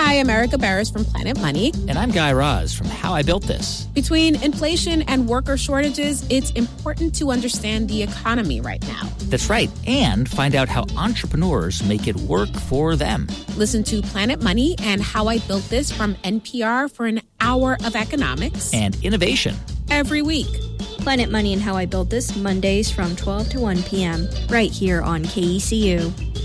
Hi, I'm Erica Barris from Planet Money. And I'm Guy Raz from How I Built This. Between inflation and worker shortages, it's important to understand the economy right now. That's right. And find out how entrepreneurs make it work for them. Listen to Planet Money and How I Built This from NPR for an hour of economics and innovation every week. Planet Money and How I Built This, Mondays from 12 to 1 p.m. right here on KECU.